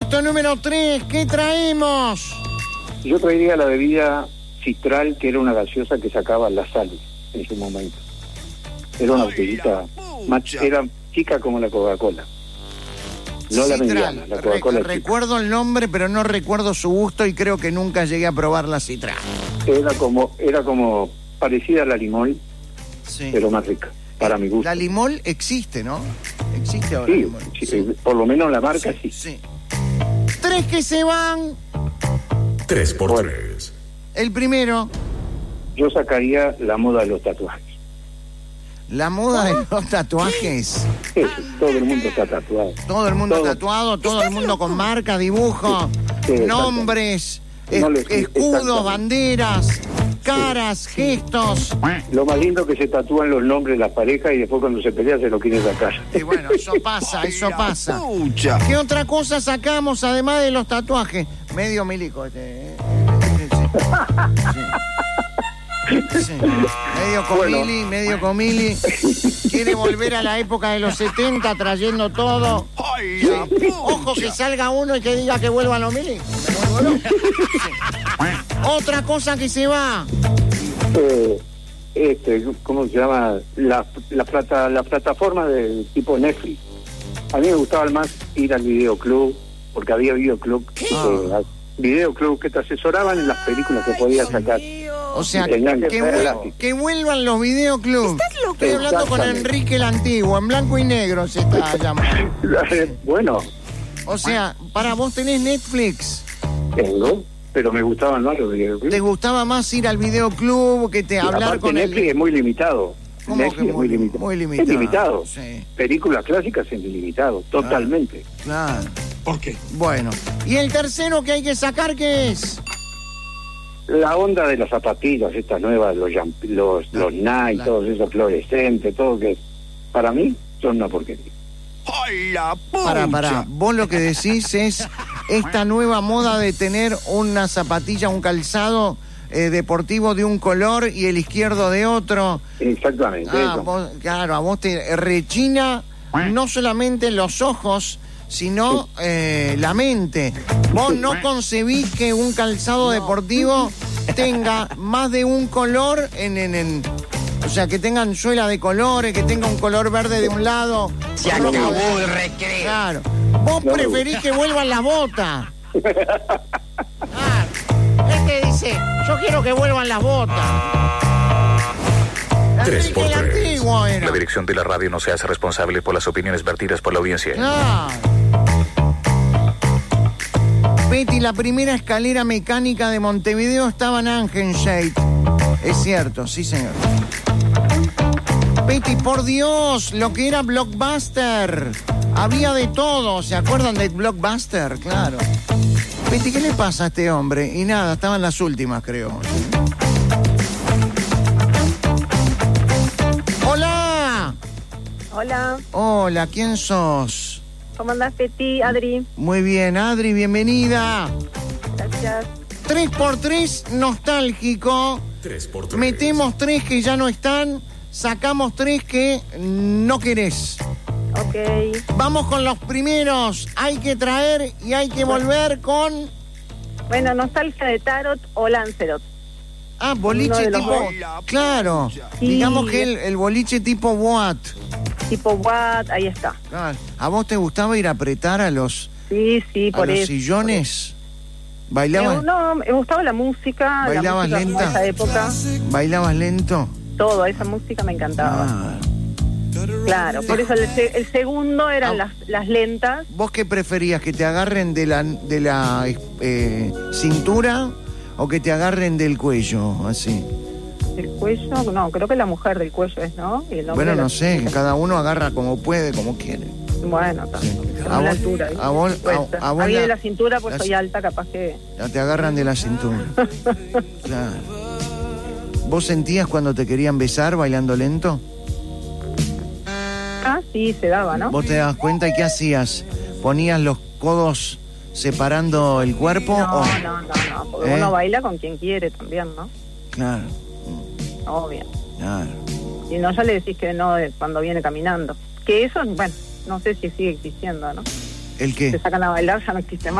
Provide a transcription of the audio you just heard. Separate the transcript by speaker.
Speaker 1: Puesto número 3, ¿qué traemos?
Speaker 2: Yo traería la bebida Citral, que era una gaseosa que sacaba la sal en su momento. Era una botellita, era chica como la Coca-Cola. No la mediana, la Coca-Cola.
Speaker 1: Recuerdo el nombre, pero no recuerdo su gusto y creo que nunca llegué a probar la Citral.
Speaker 2: Era como parecida a la Limol, sí, pero más rica, para mi gusto.
Speaker 1: La Limol existe, ¿no? Existe ahora.
Speaker 2: Sí,
Speaker 1: Limol.
Speaker 2: Sí, por lo menos la marca sí.
Speaker 1: 3 que se van.
Speaker 3: 3 por 3.
Speaker 1: El primero.
Speaker 2: Yo sacaría la moda de los tatuajes.
Speaker 1: ¿La moda de los tatuajes?
Speaker 2: Sí, todo el mundo está tatuado.
Speaker 1: Todo el mundo tatuado, todo el mundo con marca, dibujo, nombres, escudos, banderas, caras, gestos.
Speaker 2: Lo más lindo que se tatúan los nombres de las parejas y después cuando se pelea se lo quieren sacar.
Speaker 1: Y bueno, eso pasa. ¿Qué otra cosa sacamos además de los tatuajes? Medio milico Sí. Medio comili. Quiere volver a la época de los 70 trayendo todo. Sí. Ojo que salga uno y que diga que vuelvan los mili. Otra cosa que se va.
Speaker 2: ¿Cómo se llama? La plataforma de tipo Netflix. A mí me gustaba más ir al videoclub, porque había videoclub que te asesoraban en las películas que podías sacar.
Speaker 1: O sea, que vuelvan los videoclubs. Estoy hablando con Enrique el Antiguo, en blanco y negro se está llamando.
Speaker 2: Bueno.
Speaker 1: O sea, para vos tenés Netflix.
Speaker 2: Tengo, pero me gustaban más los videoclubs.
Speaker 1: ¿Te gustaba más ir al videoclub que te hablar con
Speaker 2: Netflix es muy limitado.
Speaker 1: Netflix es muy limitado.
Speaker 2: Es limitado.
Speaker 1: Sí.
Speaker 2: Películas clásicas es limitado, totalmente.
Speaker 1: Claro.
Speaker 3: ¿Por qué?
Speaker 1: Bueno, ¿y el tercero que hay que sacar qué es?
Speaker 2: La onda de las zapatillas, estas nuevas, los Nike, todos esos fluorescentes, todo que para mí son una porquería.
Speaker 1: Para, vos lo que decís es esta nueva moda de tener una zapatilla, un calzado deportivo de un color y el izquierdo de otro.
Speaker 2: Exactamente.
Speaker 1: A vos te rechina no solamente los ojos, sino la mente. Vos no concebís que un calzado deportivo tenga más de un color o sea, que tengan suela de colores, que tenga un color verde de un lado.
Speaker 4: Se acabó el recreo.
Speaker 1: Claro. Vos preferís que vuelvan las botas. Este dice, yo quiero que vuelvan las botas.
Speaker 3: 3 por 3.
Speaker 5: La dirección de la radio no se hace responsable por las opiniones vertidas por la audiencia.
Speaker 1: Claro. Betty, la primera escalera mecánica de Montevideo estaba en Angenshade. Es cierto, sí señor. Betty, por Dios, lo que era Blockbuster. Había de todo, ¿se acuerdan de Blockbuster? Claro. Betty, ¿qué le pasa a este hombre? Y nada, estaban las últimas, creo. ¡Hola! Hola, ¿quién sos?
Speaker 6: ¿Cómo andás, Betty? Adri.
Speaker 1: Muy bien, Adri, bienvenida.
Speaker 6: Gracias.
Speaker 1: 3 por 3 nostálgico.
Speaker 3: 3 por 3.
Speaker 1: Metemos 3 que ya no están, sacamos 3 que no querés.
Speaker 6: Ok.
Speaker 1: Vamos con los primeros. Hay que traer y hay que volver con...
Speaker 6: Bueno, nostalgia de Tarot o Lancelot.
Speaker 1: Ah, boliche tipo... Claro.
Speaker 6: Sí.
Speaker 1: Digamos que el boliche tipo Boat.
Speaker 6: Tipo What, ahí está.
Speaker 1: Claro. ¿A vos te gustaba ir a apretar a los...
Speaker 6: Sí,
Speaker 1: a los sillones? ¿Bailabas?
Speaker 6: No, me gustaba la música.
Speaker 1: ¿Bailabas lenta?
Speaker 6: De esa época.
Speaker 1: ¿Bailabas lento?
Speaker 6: Todo, esa música me encantaba. Claro, por eso el segundo eran las lentas.
Speaker 1: ¿Vos qué preferías? ¿Que te agarren de la cintura o que te agarren del cuello, así?
Speaker 6: ¿Del cuello? No, creo que la mujer del cuello es, ¿no? Y el hombre
Speaker 1: bueno, no sé, cada uno agarra como puede, como quiere.
Speaker 6: Bueno,
Speaker 1: sí.
Speaker 6: A la altura.
Speaker 1: A vos
Speaker 6: de la cintura, pues soy alta, capaz que...
Speaker 1: Te agarran de la cintura. Claro. ¿Vos sentías cuando te querían besar bailando lento?
Speaker 6: Ah, sí, se daba, ¿no?
Speaker 1: ¿Vos te dabas cuenta y qué hacías? ¿Ponías los codos separando el cuerpo?
Speaker 6: No, porque uno baila con quien quiere también, ¿no?
Speaker 1: Claro.
Speaker 6: Obvio.
Speaker 1: Claro.
Speaker 6: Y no, ya le decís que no cuando viene caminando. Que eso, bueno, no sé si sigue existiendo, ¿no?
Speaker 1: ¿El qué?
Speaker 6: Te sacan a bailar, ya no existe más.